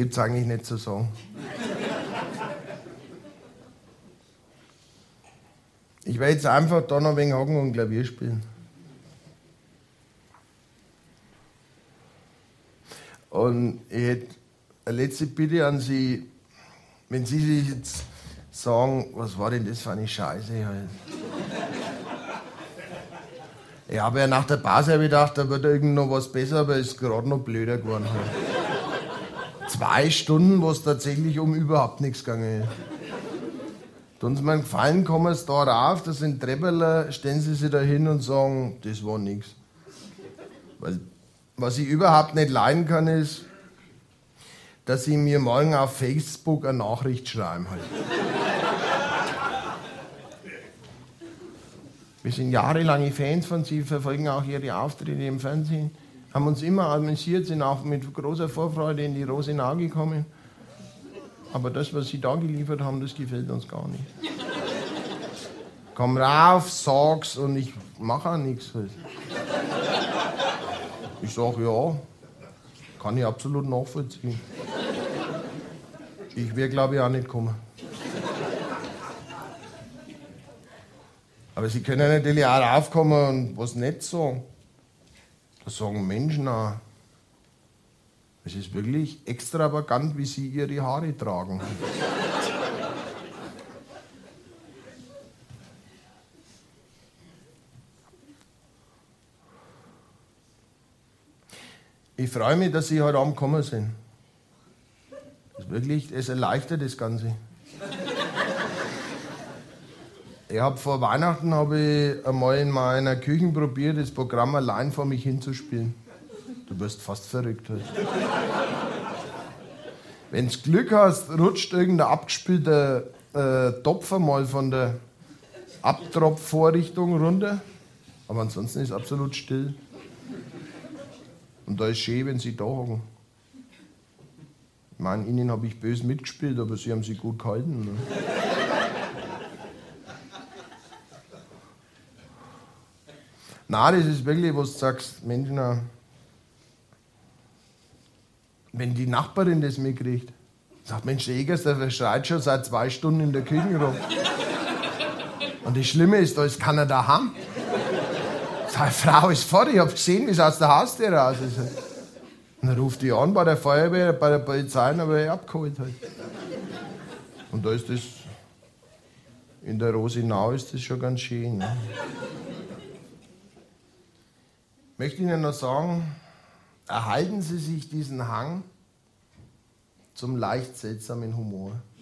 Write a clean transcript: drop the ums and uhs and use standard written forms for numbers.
gibt es eigentlich nicht zu sagen. Ich werde jetzt einfach da noch ein wenig hocken und Klavier spielen. Und ich hätte eine letzte Bitte an Sie, wenn Sie sich jetzt sagen, was war denn das für eine Scheiße halt. Ich habe ja nach der Pause gedacht, da wird irgend noch was besser, aber es ist gerade noch blöder geworden halt. 2 Stunden, wo es tatsächlich um überhaupt nichts gegangen ist. Tun Sie mir einen Gefallen, kommen Sie da rauf, das sind Trepperler, stellen Sie sich da hin und sagen, das war nichts. Weil, was ich überhaupt nicht leiden kann, ist, dass Sie mir morgen auf Facebook eine Nachricht schreiben halt. Wir sind jahrelange Fans von Sie, verfolgen auch Ihre Auftritte im Fernsehen, haben uns immer amüsiert, sind auch mit großer Vorfreude in die Rosenau gekommen. Aber das, was Sie da geliefert haben, das gefällt uns gar nicht. Komm rauf, sag's und ich mache auch nichts. Ich sag ja, kann ich absolut nachvollziehen. Ich wäre, glaube ich, auch nicht kommen. Aber Sie können natürlich auch raufkommen und was nicht sagen. Das sagen Menschen auch. Es ist wirklich extravagant, wie Sie Ihre Haare tragen. Ich freue mich, dass Sie heute Abend gekommen sind. Das ist wirklich, es erleichtert das Ganze. Ich habe vor Weihnachten einmal in meiner Küche probiert, das Programm allein vor mich hinzuspielen. Du wirst fast verrückt. Halt. Wenn du Glück hast, rutscht irgendein abgespielter Topf mal von der Abtropfvorrichtung runter. Aber ansonsten ist es absolut still. Und da ist schön, wenn Sie da hocken. Ich meine, Ihnen habe ich böse mitgespielt, aber Sie haben sich gut gehalten. Ne? Nein, das ist wirklich, was du sagst, Menschen, wenn die Nachbarin das mitkriegt, sagt, Mensch, der Egers, der schreit schon seit 2 Stunden in der Küche rum. Und das Schlimme ist, da ist keiner daheim. Seine Frau ist fort, ich habe gesehen, wie es aus der Haustür raus ist. Und dann ruft die an bei der Feuerwehr, bei der Polizei, und habe ich abgeholt. Halt. Und da ist das, in der Rosenau ist das schon ganz schön. Ne? Ich möchte Ihnen noch sagen, erhalten Sie sich diesen Hang zum leicht seltsamen Humor.